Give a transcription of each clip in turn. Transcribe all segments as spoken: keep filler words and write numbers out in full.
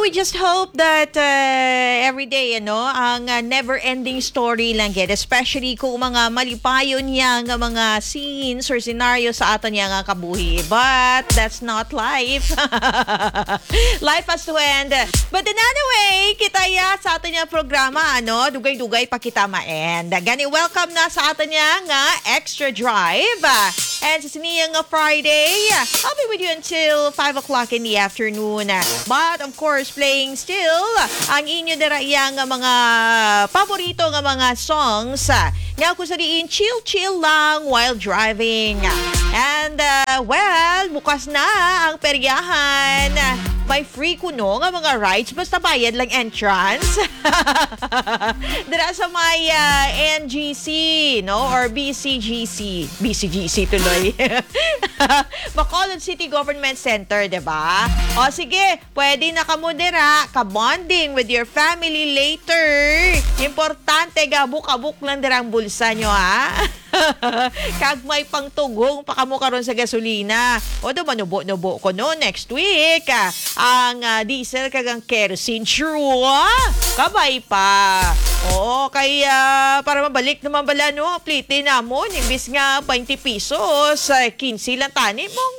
we just hope that uh, every day, ano, ang uh, never-ending story lang yan. Especially kung mga malipayon niya nga mga scenes or scenario sa aton niya nga kabuhi. But that's not life. Life has to end. But then anyway, kita ya sa aton niya programa, ano, dugay-dugay pa kita ma-end. Gani, welcome na sa aton niya nga Extra Drive. And sa siniyang Friday, I'll be with you until five o'clock in the afternoon. But of course, playing still ang inyo darayang mga paborito nga mga songs nga kung sariin chill-chill lang while driving. And uh, well, bukas na ang peryahan. May free kuno nga mga rides basta bayad lang entrance. Dira sa may uh, N G C, no? Or B C G C. B C G C tuloy. Bacolod City Government Center, diba? O sige, pwede na kamudera, ka-bonding with your family later. Importante, gabuk-abuk lang dirang bulsa nyo, ha? Kag may pangtugong pa kamo karon sa gasolina. O do manubo-nubo ko no next week. Ah, ang uh, diesel kag ang kerosene true. Kabay pa. Oo, kaya para mabalik naman bala no, plite namon imbis nga twenty pesos, fifteen lang tani mong.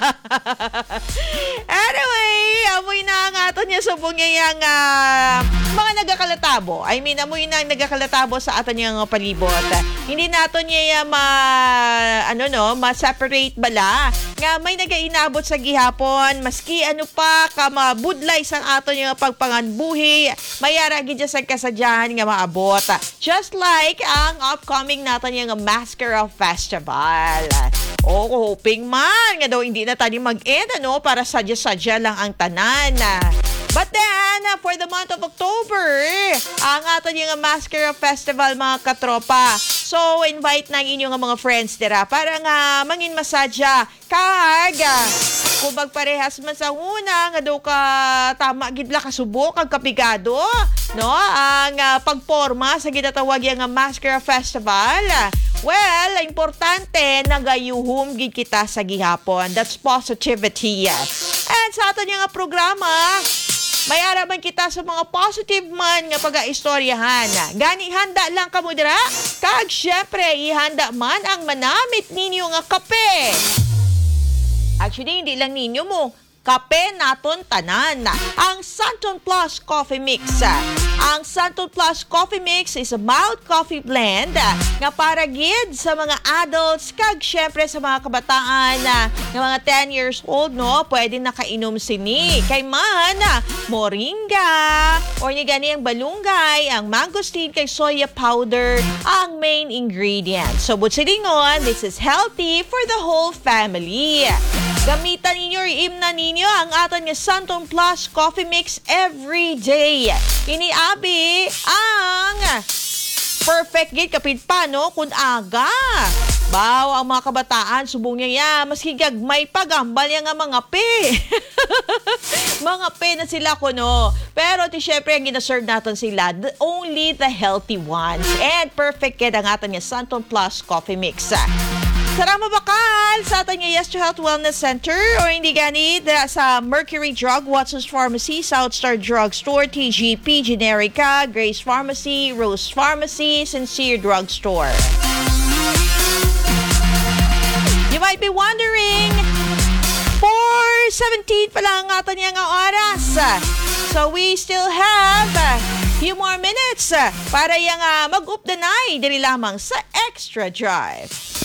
Anyway, amoy na ang aton niya subong yang uh, mga nagakalatabo. I mean, amoy na ang nagakalatabo sa aton yang palibot. Hindi naton niya ma ano no, ma-separate bala nga may nagainabot sa gihapon maski ano pa ka mabudlay sang aton yung pagpanganbuhi mayara gid sa kasadyahan nga maabot, just like ang upcoming natin yung Mascara Festival. O hoping man nga daw hindi na tani mag-end ano para sadya-sadya lang ang tanan. But then, for the month of October, ang aton yung Mascara Festival, mga katropa. So, invite na inyo nga mga friends dira para nga mangin masadya. Kag, kung magparehas man sa una, nga daw ka tama gidla kasubok, kag kapigado, no? Ang uh, pagporma sa ginatawag yung Mascara Festival. Well, importante nagayuhom gid kita sa gihapon. That's positivity. And sa aton yung programa, may araman kita sa mga positive man nga pag-aistoryahan. Gani handa lang kamo dira. Kag syempre ihanda man ang manamit ninyo nga kape. Actually, hindi lang ninyo mo. Kape naton tanan. Ang Santon Plus Coffee Mix. Ang Santon Plus Coffee Mix is a mild coffee blend nga para gid sa mga adults kag syempre sa mga kabataan na mga ten years old, no, pwede nakainom sini. Kay man moringa or ni gani ang balunggay, ang mangosteen kay soya powder ang main ingredient. So butsilingon, this is healthy for the whole family. Gamitan ninyo or imna ninyo ang aton nga Santon Plus Coffee Mix every day. Iniabi ang perfect gid kapit pa no kun aga. Baw ang mga kabataan subong niya ya maski gagmay pagambal ya nga mga pe. Mga pe na sila kuno. Pero ti syempre ang gina-serve naton sila the, only the healthy ones. And perfect gid ang aton nga Santon Plus Coffee Mix. Sarama bakal sa ating Yes to Health Wellness Center o hindi gani sa Mercury Drug, Watson's Pharmacy, Southstar Drug Store, T G P, Generica, Grace Pharmacy, Rose Pharmacy, Sincere Drug Store. You might be wondering, four seventeen pa lang ang ating nga oras. So we still have a few more minutes para yung uh, mag-up the night diri lamang sa Extra Drive.